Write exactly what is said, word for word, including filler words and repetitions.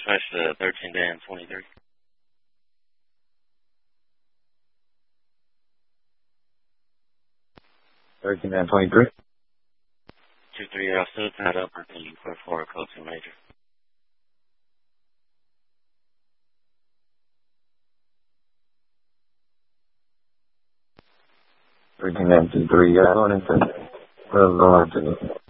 dispatch to thirteen day and twenty-three. thirteen and twenty-three. two three, I'll still tied up, or can you put forward code two major? thirteen and twenty-three, yeah, I wanted to, well, go on to